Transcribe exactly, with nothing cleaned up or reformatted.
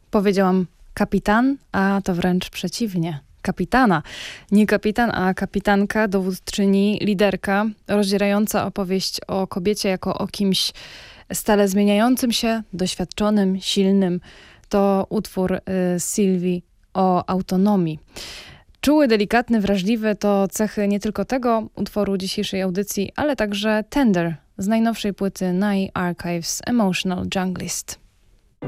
Powiedziałam kapitan, a to wręcz przeciwnie. Kapitana. Nie kapitan, a kapitanka, dowódczyni, liderka, rozdzierająca opowieść o kobiecie jako o kimś stale zmieniającym się, doświadczonym, silnym. To utwór y, Sylwii o autonomii. Czuły, delikatny, wrażliwy to cechy nie tylko tego utworu dzisiejszej audycji, ale także Tender z najnowszej płyty Nye Archives Emotional Junglist.